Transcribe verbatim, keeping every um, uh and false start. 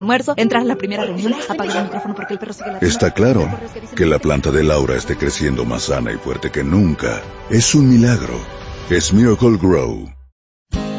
almuerzo, entras a la primera reunión, apagas el micrófono porque el perro sigue latiendo. Está claro que la planta de Laura esté creciendo más sana y fuerte que nunca. Es un milagro. Es Miracle Grow.